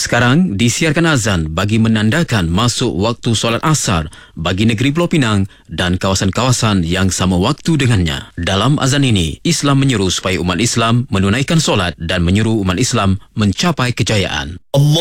Sekarang disiarkan azan bagi menandakan masuk waktu solat asar bagi negeri Pulau Pinang dan kawasan-kawasan yang sama waktu dengannya. Dalam azan ini, Islam menyeru supaya umat Islam menunaikan solat dan menyeru umat Islam mencapai kejayaan.